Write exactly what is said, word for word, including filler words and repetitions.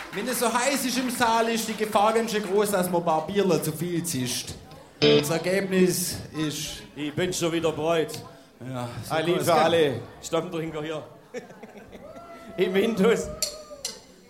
Wenn es so heiß ist im Saal, ist die Gefahr ganz schön groß, dass man ein paar Bierler zu viel zischt. Das Ergebnis ist... Ich bin schon wieder bereit. Ja, so Ein Lied für alle Stammtrinker hier. Im Intus.